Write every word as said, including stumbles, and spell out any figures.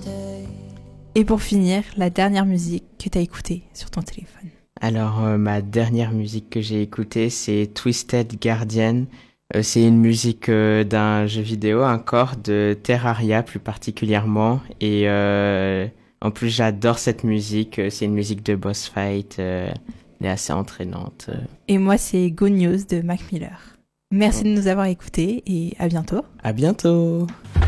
Et pour finir, la dernière musique que t'as écoutée sur ton téléphone. Alors, euh, ma dernière musique que j'ai écoutée, c'est Twisted Guardian. Euh, c'est une musique euh, d'un jeu vidéo, encore de Terraria plus particulièrement. Et euh, en plus, j'adore cette musique. C'est une musique de boss fight. Euh, elle est assez entraînante. Et moi, c'est Go News de Mac Miller. Merci de nous avoir écoutés et à bientôt. À bientôt.